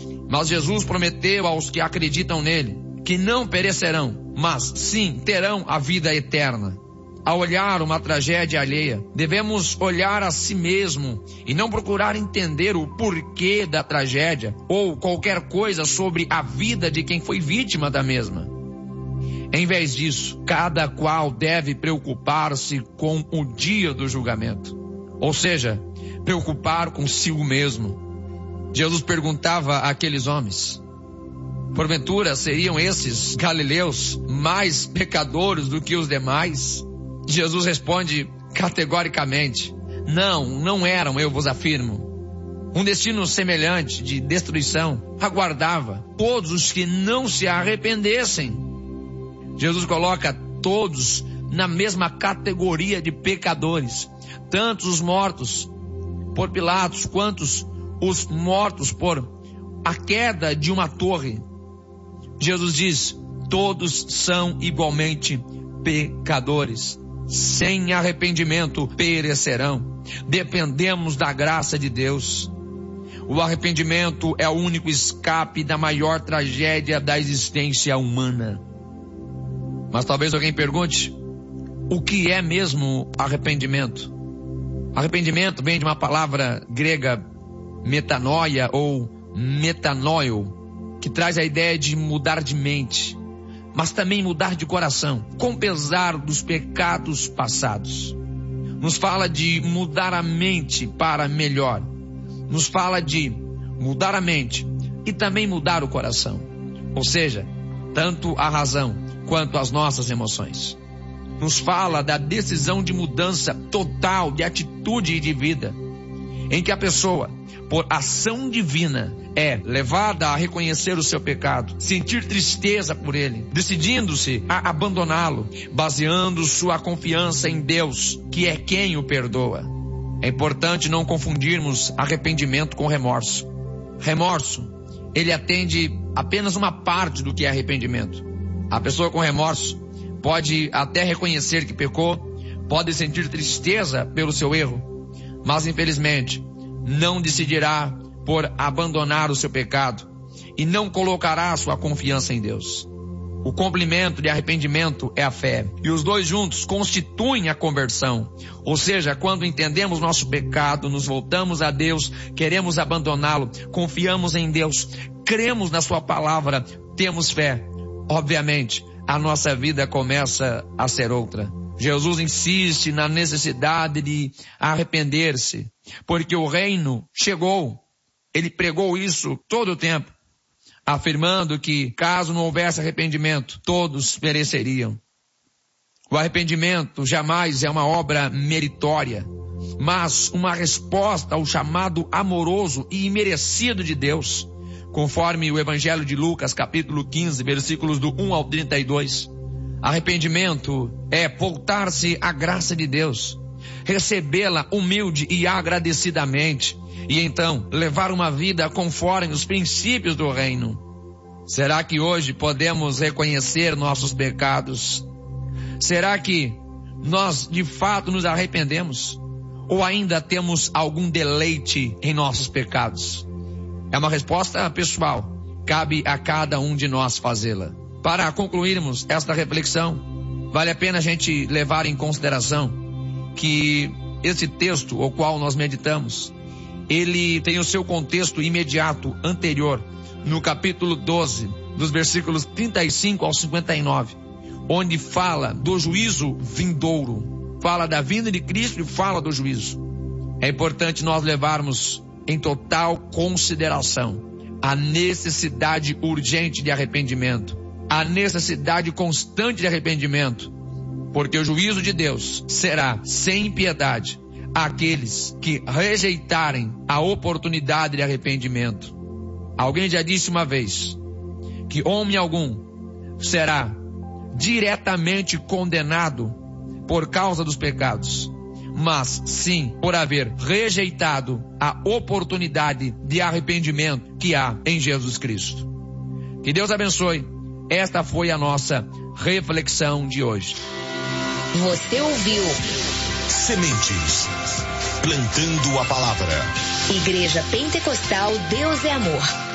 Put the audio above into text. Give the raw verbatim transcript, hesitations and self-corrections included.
Mas Jesus prometeu aos que acreditam nele que não perecerão, mas sim terão a vida eterna. Ao olhar uma tragédia alheia, devemos olhar a si mesmo e não procurar entender o porquê da tragédia ou qualquer coisa sobre a vida de quem foi vítima da mesma. Em vez disso, cada qual deve preocupar-se com o dia do julgamento, ou seja, preocupar consigo mesmo. Jesus perguntava àqueles homens: porventura seriam esses galileus mais pecadores do que os demais? Jesus responde categoricamente: não, não eram, eu vos afirmo. Um destino semelhante de destruição aguardava todos os que não se arrependessem. Jesus coloca todos na mesma categoria de pecadores, tanto os mortos por Pilatos, quanto os mortos por a queda de uma torre. Jesus diz: todos são igualmente pecadores. Sem arrependimento perecerão. Dependemos da graça de Deus. O arrependimento é o único escape da maior tragédia da existência humana. Mas talvez alguém pergunte: o que é mesmo arrependimento? Arrependimento vem de uma palavra grega, metanoia ou metanoio, que traz a ideia de mudar de mente, mas também mudar de coração, com pesar dos pecados passados. Nos fala de mudar a mente para melhor. Nos fala de mudar a mente e também mudar o coração. Ou seja, tanto a razão quanto as nossas emoções. Nos fala da decisão de mudança total de atitude e de vida, em que a pessoa, por ação divina, é levada a reconhecer o seu pecado, sentir tristeza por ele, decidindo-se a abandoná-lo, baseando sua confiança em Deus, que é quem o perdoa. É importante não confundirmos arrependimento com remorso. Remorso, ele atende apenas uma parte do que é arrependimento. A pessoa com remorso pode até reconhecer que pecou, pode sentir tristeza pelo seu erro, mas infelizmente não decidirá por abandonar o seu pecado e não colocará sua confiança em Deus. O complemento de arrependimento é a fé, e os dois juntos constituem a conversão. Ou seja, quando entendemos nosso pecado, nos voltamos a Deus, queremos abandoná-lo, confiamos em Deus, cremos na sua palavra, temos fé. Obviamente, a nossa vida começa a ser outra. Jesus insiste na necessidade de arrepender-se, porque o reino chegou. Ele pregou isso todo o tempo, afirmando que, caso não houvesse arrependimento, todos pereceriam. O arrependimento jamais é uma obra meritória, mas uma resposta ao chamado amoroso e imerecido de Deus, conforme o Evangelho de Lucas, capítulo quinze, versículos do um ao trinta e dois. Arrependimento é voltar-se à graça de Deus, recebê-la humilde e agradecidamente, e então levar uma vida conforme os princípios do reino. Será que hoje podemos reconhecer nossos pecados? Será que nós de fato nos arrependemos? Ou ainda temos algum deleite em nossos pecados? É uma resposta pessoal, cabe a cada um de nós fazê-la. Para concluirmos esta reflexão, vale a pena a gente levar em consideração que esse texto, o qual nós meditamos, ele tem o seu contexto imediato anterior, no capítulo doze, dos versículos trinta e cinco ao cinquenta e nove, onde fala do juízo vindouro, fala da vinda de Cristo e fala do juízo. É importante nós levarmos em total consideração a necessidade urgente de arrependimento, a necessidade constante de arrependimento, porque o juízo de Deus será sem piedade àqueles que rejeitarem a oportunidade de arrependimento. Alguém já disse uma vez que homem algum será diretamente condenado por causa dos pecados, mas sim por haver rejeitado a oportunidade de arrependimento que há em Jesus Cristo. Que Deus abençoe. Esta foi a nossa reflexão de hoje. Você ouviu Sementes, plantando a palavra. Igreja Pentecostal Deus é Amor.